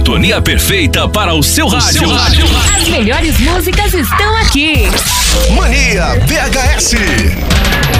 sintonia perfeita para o seu rádio. As melhores músicas estão aqui. Mania VHS.